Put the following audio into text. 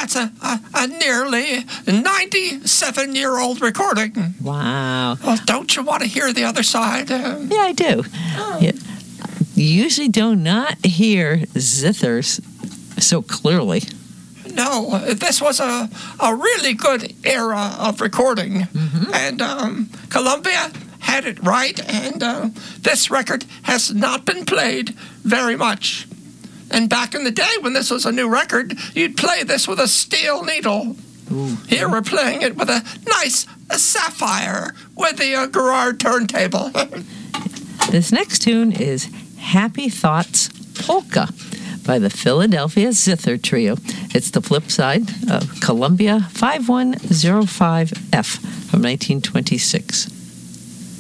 That's a nearly 97-year-old recording. Wow. Well, don't you want to hear the other side? Yeah, I do. Yeah. You usually do not hear zithers so clearly. No, this was a really good era of recording. Mm-hmm. And Columbia had it right, and this record has not been played very much. And back in the day when this was a new record, you'd play this with a steel needle. Ooh. Here we're playing it with a nice sapphire with the Garrard turntable. This next tune is Happy Thoughts Polka by the Philadelphia Zither Trio. It's the flip side of Columbia 5105F from 1926.